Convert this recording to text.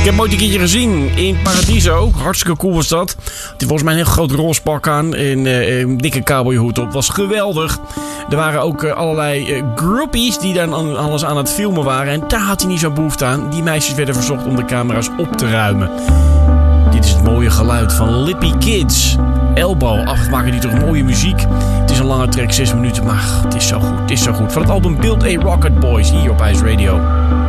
heb hem ooit een keertje gezien in Paradiso. Hartstikke cool was dat. Hij had volgens mij een heel groot roze pak aan en een dikke cowboyhoed op. Was geweldig. Er waren ook allerlei groupies die dan alles aan het filmen waren. En daar had hij niet zo'n behoefte aan. Die meisjes werden verzocht om de camera's op te ruimen. Dit is het mooie geluid van Lippy Kids. Elbow, ach, maken die toch mooie muziek. Het is een lange track, 6 minuten, maar het is zo goed, het is zo goed. Van het album Build a Rocket Boys, hier op IJs Radio.